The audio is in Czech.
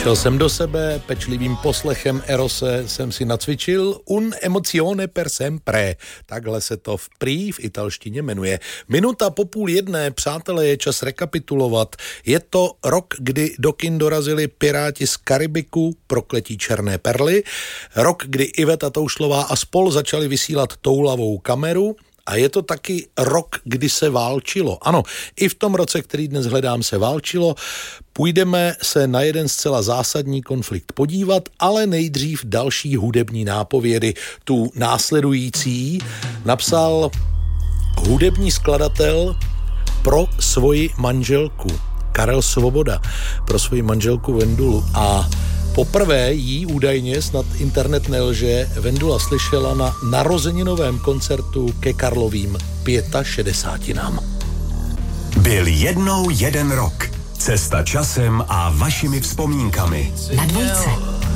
Šel jsem do sebe, pečlivým poslechem Erose jsem si nacvičil Un emozione per sempre. Takhle se to v italštině jmenuje. Minuta po 12:30, přátelé, je čas rekapitulovat. Je to rok, kdy do kin dorazili Piráti z Karibiku, Prokletí černé perly. Rok, kdy Iveta Toušlová a spol začali vysílat toulavou kameru. A je to taky rok, kdy se válčilo. Ano, i v tom roce, který dnes hledám, se válčilo. Půjdeme se na jeden zcela zásadní konflikt podívat, ale nejdřív další hudební nápovědy. Tu následující napsal hudební skladatel pro svoji manželku, Karel Svoboda, pro svoji manželku Vendulu. A poprvé jí údajně, snad internet nelže, Vendula slyšela na narozeninovém koncertu ke Karlovým 65. Byl jednou jeden rok. Cesta časem a vašimi vzpomínkami. Na dvojce.